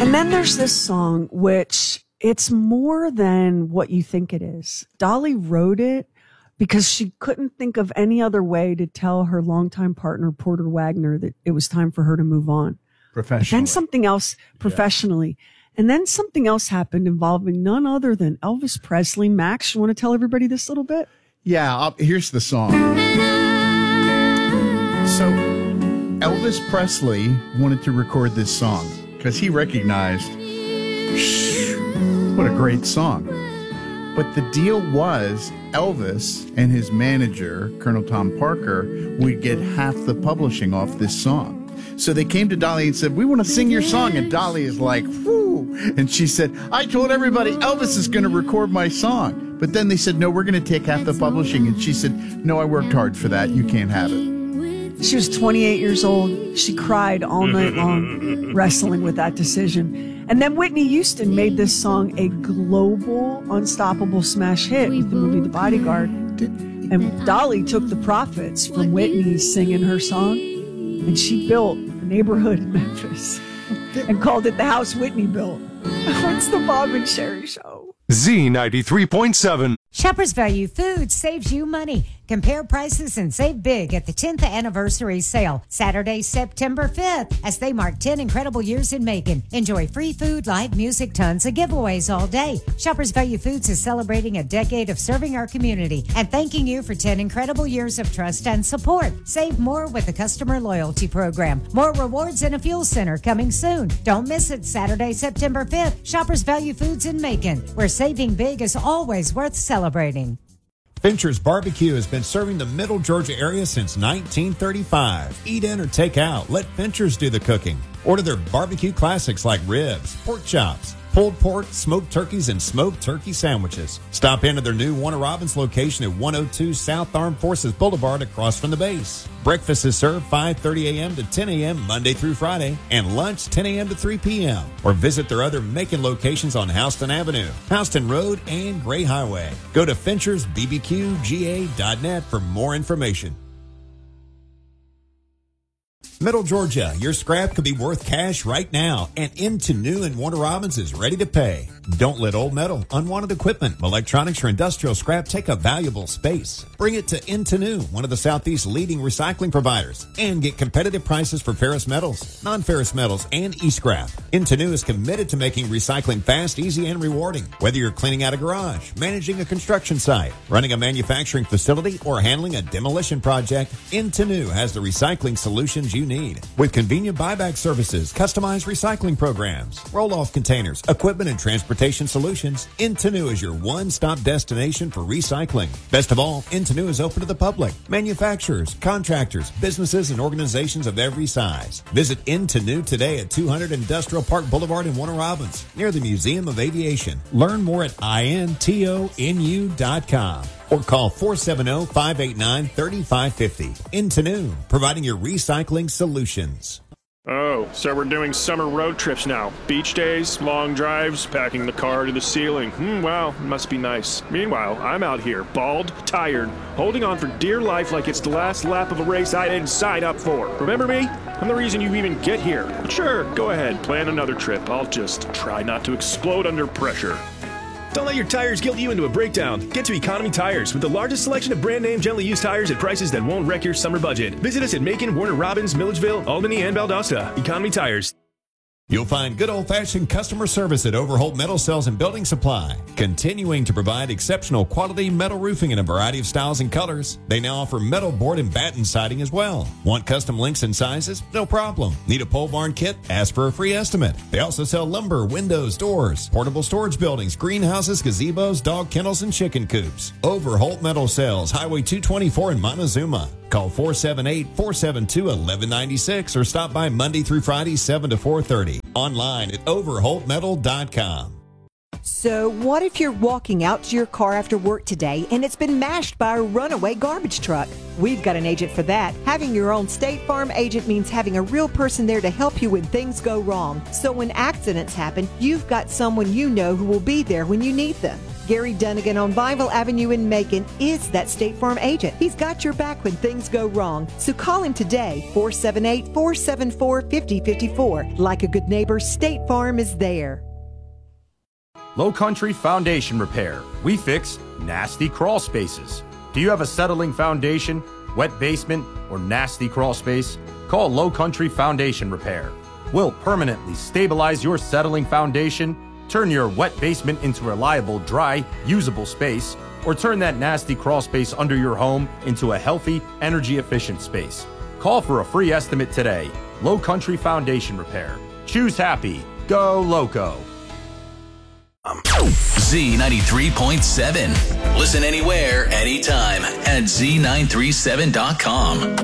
And then there's this song, which it's more than what you think it is. Dolly wrote it because she couldn't think of any other way to tell her longtime partner, Porter Wagner, that it was time for her to move on. Professionally. Then something else professionally. Yeah. And then something else happened involving none other than Elvis Presley. Max, you want to tell everybody this little bit? Yeah, here's the song. So Elvis Presley wanted to record this song because he recognized, what a great song. But the deal was Elvis and his manager, Colonel Tom Parker, would get half the publishing off this song. So they came to Dolly and said, we want to sing your song. And Dolly is like, whoo. And she said, I told everybody Elvis is going to record my song. But then they said, no, we're going to take half the publishing. And she said, no, I worked hard for that. You can't have it. She was 28 years old. She cried all night long, wrestling with that decision. And then Whitney Houston made this song a global, unstoppable smash hit with the movie The Bodyguard. And Dolly took the profits from Whitney singing her song, and she built a neighborhood in Memphis and called it the house Whitney built. It's the Bob and Sherry Show. Z93.7. Shoppers Value Foods saves you money. Compare prices and save big at the 10th anniversary sale, Saturday, September 5th, as they mark 10 incredible years in Macon. Enjoy free food, live music, tons of giveaways all day. Shoppers Value Foods is celebrating a decade of serving our community and thanking you for 10 incredible years of trust and support. Save more with the customer loyalty program. More rewards and a fuel center coming soon. Don't miss it, Saturday, September 5th. Shoppers Value Foods in Macon, where saving big is always worth celebrating. Fincher's Barbecue has been serving the Middle Georgia area since 1935. Eat in or take out. Let Fincher's do the cooking. Order their barbecue classics like ribs, pork chops, pulled pork, smoked turkeys, and smoked turkey sandwiches. Stop into their new Warner Robins location at 102 South Armed Forces Boulevard across from the base. Breakfast is served 5:30 a.m. to 10 a.m. Monday through Friday, and lunch 10 a.m. to 3 p.m. Or visit their other Macon locations on Houston Avenue, Houston Road, and Gray Highway. Go to finchersbbqga.net for more information. Middle Georgia, your scrap could be worth cash right now, and Into New and Warner Robins is ready to pay. Don't let old metal, unwanted equipment, electronics, or industrial scrap take up valuable space. Bring it to Into New, one of the Southeast's leading recycling providers, and get competitive prices for ferrous metals, non-ferrous metals, and e-scrap. Into New is committed to making recycling fast, easy, and rewarding. Whether you're cleaning out a garage, managing a construction site, running a manufacturing facility, or handling a demolition project, Into New has the recycling solutions you need. With convenient buyback services, customized recycling programs, roll-off containers, equipment, and transportation solutions, Into New is your one-stop destination for recycling. Best of all, Into New is open to the public, manufacturers, contractors, businesses, and organizations of every size. Visit Into New today at 200 Industrial Park Boulevard in Warner Robins, near the Museum of Aviation. Learn more at intonu.com. Or call 470-589-3550. Into New, providing your recycling solutions. Oh, so we're doing summer road trips now. Beach days, long drives, packing the car to the ceiling. Wow, it must be nice. Meanwhile, I'm out here, bald, tired, holding on for dear life like it's the last lap of a race I didn't sign up for. Remember me? I'm the reason you even get here. But sure, go ahead, plan another trip. I'll just try not to explode under pressure. Don't let your tires guilt you into a breakdown. Get to Economy Tires with the largest selection of brand name gently used tires at prices that won't wreck your summer budget. Visit us at Macon, Warner Robins, Milledgeville, Albany, and Valdosta. Economy Tires. You'll find good old-fashioned customer service at Overholt Metal Sales and Building Supply, continuing to provide exceptional quality metal roofing in a variety of styles and colors. They now offer metal board and batten siding as well. Want custom lengths and sizes? No problem. Need a pole barn kit? Ask for a free estimate. They also sell lumber, windows, doors, portable storage buildings, greenhouses, gazebos, dog kennels, and chicken coops. Overholt Metal Sales, Highway 224 in Montezuma. Call 478-472-1196 or stop by Monday through Friday, 7 to 4:30. Online at overholtmetal.com. So what if you're walking out to your car after work today and it's been mashed by a runaway garbage truck? We've got an agent for that. Having your own State Farm agent means having a real person there to help you when things go wrong. So when accidents happen, you've got someone you know who will be there when you need them. Gary Dunnigan on Bible Avenue in Macon is that State Farm agent. He's got your back when things go wrong. So call him today, 478-474-5054. Like a good neighbor, State Farm is there. Low Country Foundation Repair. We fix nasty crawl spaces. Do you have a settling foundation, wet basement, or nasty crawl space? Call Low Country Foundation Repair. We'll permanently stabilize your settling foundation, turn your wet basement into reliable, dry, usable space, or turn that nasty crawl space under your home into a healthy, energy-efficient space. Call for a free estimate today. Low Country Foundation Repair. Choose happy. Go Loco. Z93.7. Listen anywhere, anytime at Z937.com.